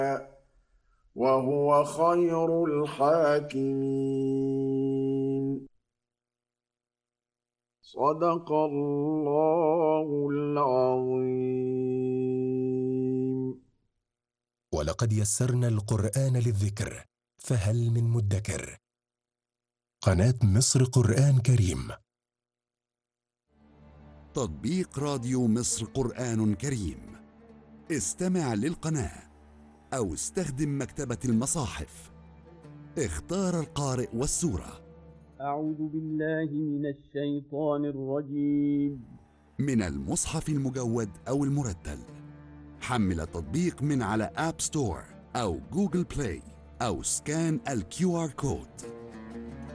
وهو خير الحاكمين. صدق الله العظيم. ولقد يسرنا القرآن للذكر فهل من مدكر. قناة مصر قرآن كريم. تطبيق راديو مصر قرآن كريم. استمع للقناة أو استخدم مكتبة المصاحف. اختار القارئ والسورة. أعوذ بالله من الشيطان الرجيم. من المصحف المجود أو المرتل. حمل التطبيق من على آب ستور أو جوجل بلاي أو سكان الQR كود.